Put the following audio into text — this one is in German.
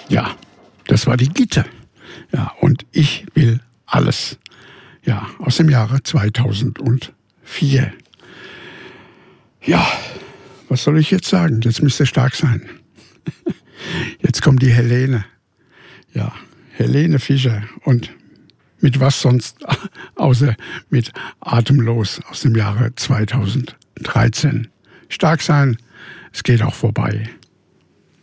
Ja, das war die Gitte. Ja, und ich will alles. Ja, aus dem Jahre 2004. Ja, was soll ich jetzt sagen? Jetzt müsst ihr stark sein. Jetzt kommt die Helene. Ja, Helene Fischer. Und mit was sonst, außer mit Atemlos aus dem Jahre 2013. Stark sein, es geht auch vorbei.